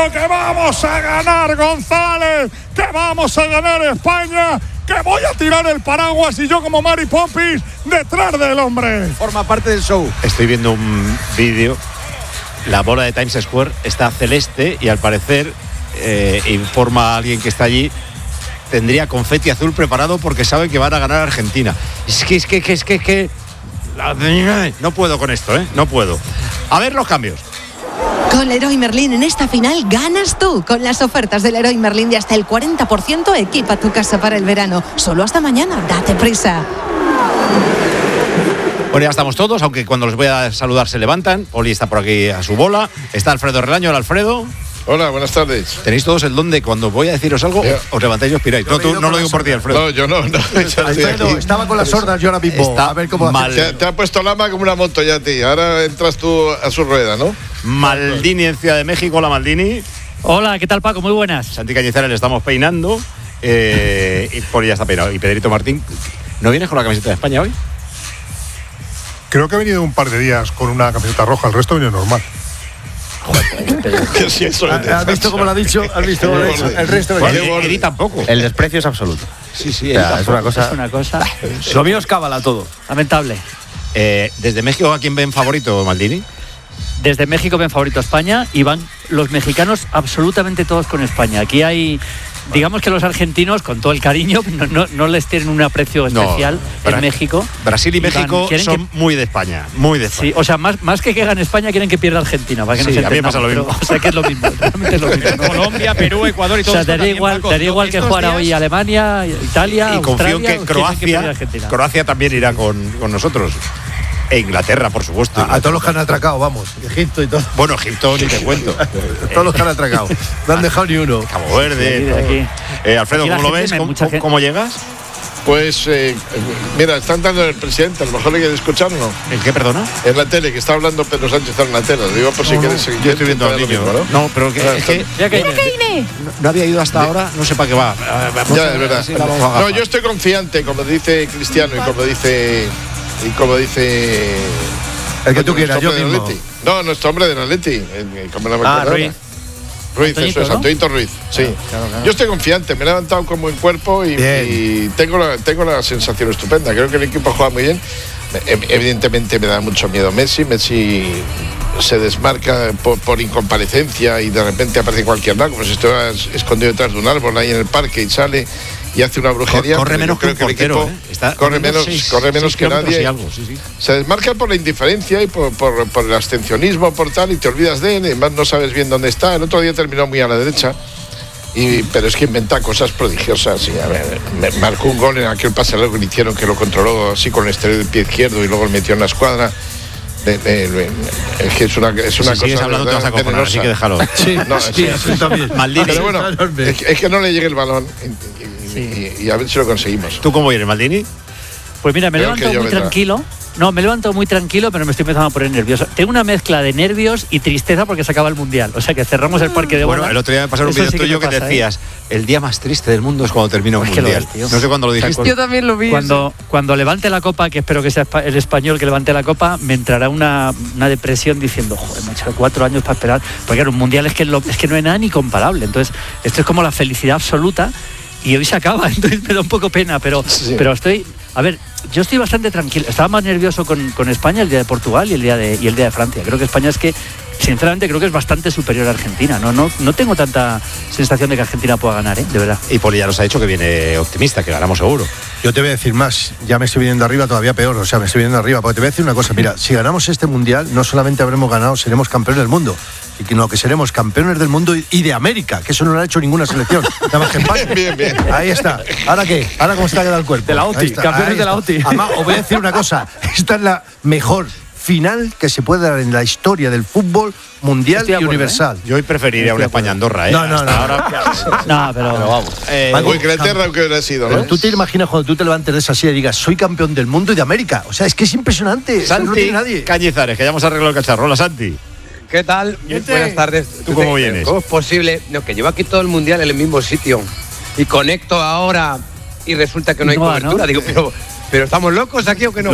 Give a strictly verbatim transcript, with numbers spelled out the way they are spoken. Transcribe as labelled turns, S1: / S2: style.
S1: digo que vamos a ganar, González, que vamos a ganar España, que voy a tirar el paraguas y yo como Mary Poppins detrás del hombre.
S2: Forma parte del show.
S3: Estoy viendo un vídeo. La bola de Times Square está celeste y al parecer, eh, informa a alguien que está allí, tendría confeti azul preparado porque sabe que van a ganar Argentina. Es que, es que, es que, es que... No puedo con esto, ¿eh? No puedo. A ver los cambios.
S4: Con Leroy Merlin en esta final ganas tú. Con las ofertas del Leroy Merlin de hasta el cuarenta por ciento, equipa tu casa para el verano. Solo hasta mañana, date prisa.
S3: Bueno, ya estamos todos, aunque cuando los voy a saludar se levantan. Oli está por aquí a su bola. Está Alfredo Relaño. Hola, Alfredo.
S5: Hola, buenas tardes.
S3: Tenéis todos el don de cuando voy a deciros algo, yeah. os levantáis y os piráis. No, tú, no lo digo por ti, Alfredo.
S5: No, yo no. no
S2: Alfredo, estaba con las sordas yo ahora mismo.
S3: Está
S2: a ver cómo
S3: mal.
S5: Te, te ha puesto Lama como una moto ya a ti. Ahora entras tú a su rueda, ¿no?
S3: Maldini en Ciudad de México. Hola, Maldini.
S6: Hola, ¿qué tal, Paco? Muy buenas.
S3: Santi Cañizares le estamos peinando. Eh, y por ya está peinado. Y Pedrito Martín, ¿no vienes con la camiseta de España hoy?
S1: Creo que he venido un par de días con una camiseta roja, el resto viene normal.
S5: ¿Qué es eso?
S2: ¿Has visto cómo lo ha dicho? ¿Has visto cómo lo ha dicho? El resto
S3: venía. Eri tampoco.
S7: El desprecio es absoluto.
S3: Sí, sí,
S7: o sea, es una cosa.
S6: Es una cosa.
S2: Lo mío es cábala todo.
S6: Lamentable.
S3: Eh, ¿Desde México a quién ven favorito, Maldini?
S6: Desde México ven favorito a España y van los mexicanos absolutamente todos con España. Aquí hay, digamos que los argentinos, con todo el cariño, no, no, no les tienen un aprecio especial no, en México.
S3: Brasil y, y México van, son que, muy de España, muy de España.
S6: Sí, o sea, más, más que que gane España, quieren que pierda Argentina. Para que
S3: sí,
S6: no se
S3: a mí me pasa lo mismo.
S6: Pero, o sea, que es lo mismo, realmente es lo mismo. ¿No?
S7: Colombia, Perú, Ecuador y todo.
S6: O sea, daría igual, daría igual que jugara días... hoy Alemania, Italia,
S3: y confío
S6: Australia,
S3: en que Croacia, que Croacia también irá con, con nosotros. E Inglaterra, por supuesto.
S2: A, a todos los que han atracado, vamos. Egipto y todo.
S3: Bueno, Egipto ni te cuento.
S2: Todos los que han atracado. No han dejado ni uno.
S3: Cabo Verde.
S6: Sí, aquí.
S3: Eh, Alfredo,
S6: aquí
S3: ¿cómo lo ves? ¿Cómo, ¿Cómo, ¿Cómo llegas?
S5: Pues, eh, mira, están dando el presidente, a lo mejor hay que escucharlo.
S3: ¿En qué, perdona?
S5: En la tele, que está hablando Pedro Sánchez en la tele. Lo digo por si
S3: no,
S5: quieres seguir.
S3: Yo estoy viendo al niño, ¿no? No, pero que, es que...
S6: Ya que
S3: no, no había ido hasta ahora, no sé para qué va.
S5: Ya, es verdad. No, yo estoy confiante, como dice Cristiano y como dice... Y como dice...
S2: El que tú quieras, yo mismo.
S5: No, nuestro hombre del Atleti. Como no me
S6: ah, Ruiz.
S5: Ruiz,
S6: Antoñito,
S5: eso es,
S6: ¿no?
S5: Antoñito Ruiz, sí.
S6: Claro, claro, claro.
S5: Yo estoy confiante, me he levantado con buen cuerpo y, y tengo, la, tengo la sensación estupenda. Creo que el equipo juega muy bien. Evidentemente me da mucho miedo Messi. Messi se desmarca por, por incomparecencia y de repente aparece en cualquier lado, como si estuviera escondido detrás de un árbol ahí en el parque y sale y hace una brujería.
S3: Corre menos que un portero,
S5: equipo,
S3: ¿eh? Está
S5: corre menos,
S3: seis,
S5: corre menos que nadie.
S3: Algo, sí, sí.
S5: Se desmarca por la indiferencia y por, por, por el abstencionismo, por tal, y te olvidas de él, y además no sabes bien dónde está. El otro día terminó muy a la derecha, y, pero es que inventa cosas prodigiosas. Y, a ver, me marcó un gol en aquel pase largo que le hicieron, que lo controló así con el exterior del pie izquierdo y luego lo metió en la escuadra. De, de, de, es que es una, es una
S3: si
S5: cosa
S3: hablando te vas a acojonar, así que déjalo.
S2: Sí, no, sí, sí, también.
S3: Maldini.
S5: Pero bueno, es que, es que no le llegue el balón y, y, sí. y, y a ver si lo conseguimos.
S3: ¿Tú cómo vienes, Maldini?
S6: Pues mira, me
S5: Creo
S6: levanto muy
S5: vendrá.
S6: tranquilo. No, me levanto muy tranquilo, pero me estoy empezando a poner nervioso. Tengo una mezcla de nervios y tristeza porque se acaba el Mundial. O sea que cerramos el parque de bolas.
S3: Bueno, el otro día me pasaron un vídeo
S6: sí
S3: tuyo que,
S6: que
S3: pasa, decías, ¿eh? El día más triste del mundo es cuando termina un
S6: es que
S3: Mundial.
S6: Ves,
S3: no sé cuándo lo dijiste.
S4: Yo también lo vi.
S6: Cuando, cuando levante la copa, que espero que sea el español que levante la copa, me entrará una, una depresión diciendo, joder, macho, cuatro años para esperar. Porque claro, un Mundial es que, lo, es que no hay nada ni comparable. Entonces, esto es como la felicidad absoluta y hoy se acaba. Entonces me da un poco pena, pero, sí. pero estoy... A ver, yo estoy bastante tranquilo. Estaba más nervioso con, con España el día de Portugal y el día de, y el día de Francia. Creo que España es que, sinceramente, creo que es bastante superior a Argentina. No, no, no tengo tanta sensación de que Argentina pueda ganar, ¿eh? De verdad.
S3: Y Poli ya nos ha dicho que viene optimista, que ganamos seguro.
S2: Yo te voy a decir más. Ya me estoy viniendo arriba todavía peor. O sea, me estoy viniendo arriba. Porque te voy a decir una cosa. Mira, si ganamos este Mundial, no solamente habremos ganado, seremos campeones del mundo. Y que no, que seremos campeones del mundo y de América, que eso no lo ha hecho ninguna selección. Nada más que España.
S5: Bien, bien.
S2: Ahí está. ¿Ahora qué? ¿Ahora cómo está quedado el cuerpo?
S7: De la O T I, campeones de la O T I.
S2: Además, os voy a decir una cosa. Esta es la mejor final que se puede dar en la historia del fútbol mundial acuerdo, y universal.
S3: ¿eh? Yo hoy preferiría una España-Andorra, ¿eh?
S2: No, no, no.
S3: Ahora,
S6: no, pero,
S3: pero vamos.
S5: Eh, o Inglaterra, aunque hubiera sido, ¿no?
S2: Pero tú te imaginas cuando tú te levantes de esa silla y digas, soy campeón del mundo y de América. O sea, es que es impresionante.
S3: Santi
S2: no tiene nadie.
S3: Cañizares, que ya hemos arreglado el cacharro. Hola, Santi.
S7: ¿Qué tal?
S3: Este.
S7: Buenas tardes.
S3: ¿Tú cómo vienes?
S7: ¿Cómo es posible? No, que llevo aquí todo el mundial en el mismo sitio y conecto ahora y resulta que no hay
S6: no,
S7: cobertura.
S6: ¿no?
S7: Digo, pero, pero ¿estamos locos aquí o que no?